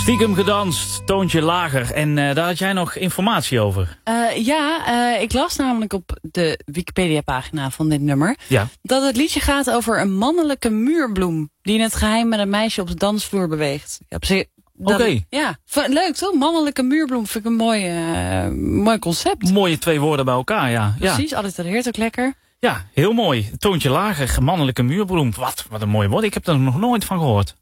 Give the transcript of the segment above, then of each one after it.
Stiekem gedanst, toontje lager. En daar had jij nog informatie over. Ik las namelijk op de Wikipedia-pagina van dit nummer... dat het liedje gaat over een mannelijke muurbloem... die in het geheim met een meisje op de dansvloer beweegt. Oké. Ja, leuk toch? Mannelijke muurbloem vind ik een mooi concept. Mooie twee woorden bij elkaar, ja. Precies, allitereert ook lekker. Ja, heel mooi. Toontje lager, mannelijke muurbloem. Wat een mooi woord. Ik heb er nog nooit van gehoord.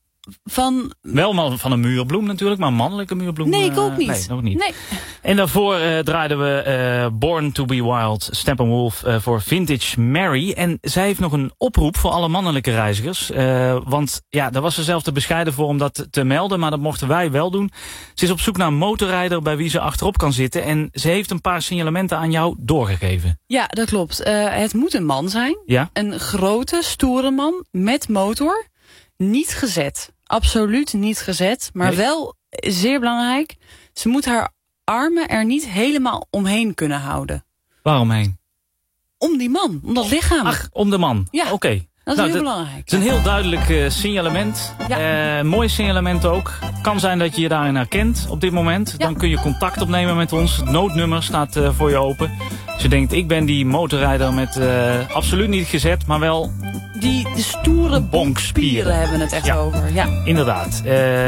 Wel van een muurbloem natuurlijk, maar een mannelijke muurbloem... Nee, ik ook niet. Nee, nog niet. Nee. En daarvoor draaiden we Born to be Wild, Steppenwolf voor Vintage Mary. En zij heeft nog een oproep voor alle mannelijke reizigers. Want daar was ze zelf te bescheiden voor om dat te melden, maar dat mochten wij wel doen. Ze is op zoek naar een motorrijder bij wie ze achterop kan zitten. En ze heeft een paar signalementen aan jou doorgegeven. Ja, dat klopt. Het moet een man zijn. Ja? Een grote, stoere man met motor. Niet gezet. Absoluut niet gezet. Maar wel, zeer belangrijk, ze moet haar armen er niet helemaal omheen kunnen houden. Waarom heen? Om die man, om dat lichaam. Ach, om de man. Ja, oké. Dat is heel belangrijk. Het is een heel duidelijk signalement. Ja. Mooi signalement ook. Kan zijn dat je je daarin herkent op dit moment. Ja. Dan kun je contact opnemen met ons. Het noodnummer staat voor je open. Als je denkt, ik ben die motorrijder met absoluut niet gezet, maar wel... De stoere bonkspieren hebben we het echt over. Ja, inderdaad.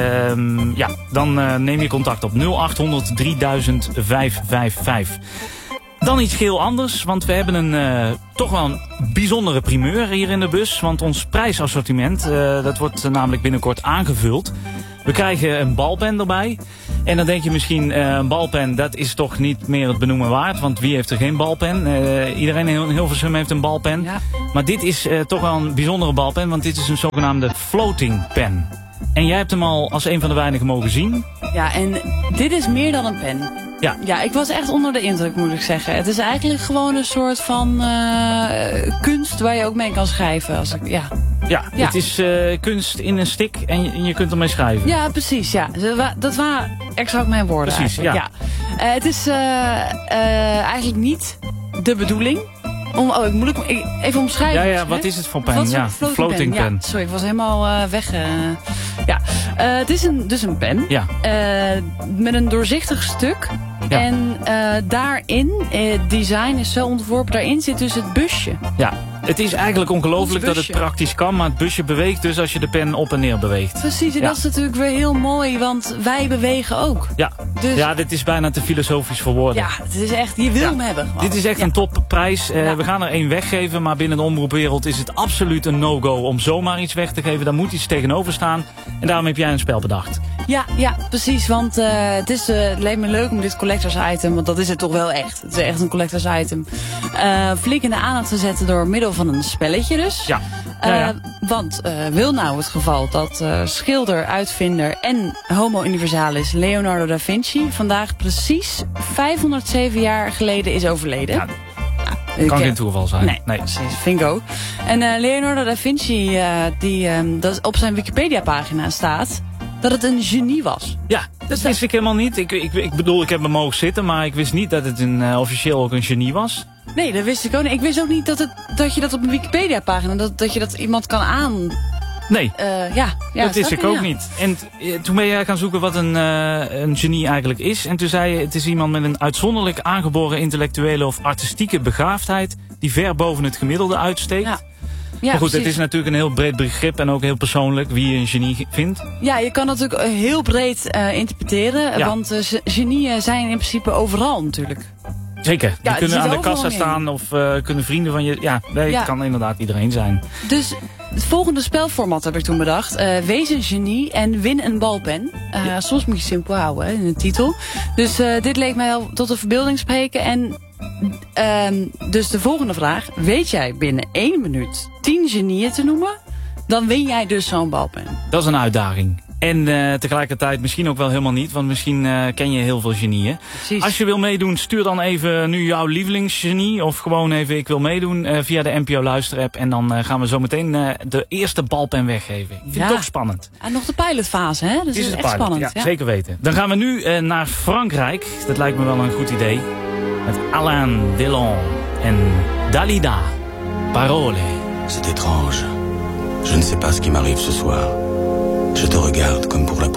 Dan neem je contact op 0800 3000 555. Dan iets heel anders, want we hebben toch wel een bijzondere primeur hier in de bus. Want ons prijsassortiment, dat wordt namelijk binnenkort aangevuld. We krijgen een balpen erbij. En dan denk je misschien, een balpen, dat is toch niet meer het benoemen waard. Want wie heeft er geen balpen? Iedereen in Hilversum heeft een balpen. Ja. Maar dit is toch wel een bijzondere balpen, want dit is een zogenaamde floating pen. En jij hebt hem al als een van de weinigen mogen zien. Ja, en dit is meer dan een pen. Ja, ik was echt onder de indruk, moet ik zeggen. Het is eigenlijk gewoon een soort van kunst waar je ook mee kan schrijven. Het is kunst in een stick en je kunt ermee schrijven. Ja, precies. Ja. Dat waren exact mijn woorden. Precies, ja. Het is eigenlijk niet de bedoeling. Moet ik even omschrijven? Ja, wat is het voor pen? Floating pen. Ja, sorry, ik was helemaal weg. Het is dus een pen. Ja. Met een doorzichtig stuk. Ja. En daarin, het design is zo ontworpen, daarin zit dus het busje. Ja. Het is eigenlijk ongelooflijk dat het praktisch kan, maar het busje beweegt dus als je de pen op en neer beweegt. Precies, en dat is natuurlijk weer heel mooi, want wij bewegen ook. Ja, dus... dit is bijna te filosofisch voor woorden. Ja, het is echt, je wil hem hebben. Gewoon. Dit is echt een topprijs. We gaan er één weggeven, maar binnen de omroepwereld is het absoluut een no-go om zomaar iets weg te geven. Daar moet iets tegenover staan en daarom heb jij een spel bedacht. Ja, precies, want het leek me leuk om dit collectors item, want dat is het toch wel echt. Het is echt een collectors item. Flink in de aandacht te zetten door middel van een spelletje dus. Ja. Want wil nou het geval dat schilder, uitvinder en homo universalis Leonardo da Vinci vandaag precies 507 jaar geleden is overleden. Ja. Kan geen toeval zijn. Nee, precies. Vind ik ook. En Leonardo da Vinci, dat op zijn Wikipedia-pagina staat dat het een genie was. Ja, dat wist ik helemaal niet. Ik bedoel, ik heb hem mogen zitten, maar ik wist niet dat het officieel ook een genie was. Nee, dat wist ik ook niet. Ik wist ook niet dat je dat op een Wikipedia-pagina, dat je dat iemand kan aan... Nee, dat wist ik ook niet. En toen ben jij gaan zoeken wat een genie eigenlijk is. En toen zei je, het is iemand met een uitzonderlijk aangeboren intellectuele of artistieke begaafdheid die ver boven het gemiddelde uitsteekt. Ja. Ja, maar goed, precies. Het is natuurlijk een heel breed begrip en ook heel persoonlijk wie je een genie vindt. Ja, je kan natuurlijk heel breed interpreteren, want genieën zijn in principe overal natuurlijk. Zeker, die kunnen aan de kassa staan of kunnen vrienden van je... Het kan inderdaad iedereen zijn. Dus het volgende spelformat heb ik toen bedacht. Wees een genie en win een balpen. Soms moet je simpel houden in de titel. Dus dit leek mij wel tot de verbeelding spreken. En dus de volgende vraag. Weet jij binnen 1 minuut 10 genieën te noemen? Dan win jij dus zo'n balpen. Dat is een uitdaging. En tegelijkertijd misschien ook wel helemaal niet, want misschien ken je heel veel genieën. Precies. Als je wil meedoen, stuur dan even nu jouw lievelingsgenie of gewoon even ik wil meedoen via de NPO Luisterapp. En dan gaan we zo meteen de eerste balpen weggeven. Ik vind het toch spannend. En nog de pilotfase, hè? Dus het is echt spannend. Ja, zeker weten. Dan gaan we nu naar Frankrijk. Dat lijkt me wel een goed idee. Met Alain Delon en Dalida. Parole. C'est étrange. Je ne sais pas ce qui m'arrive ce soir. Je te regarde comme pour la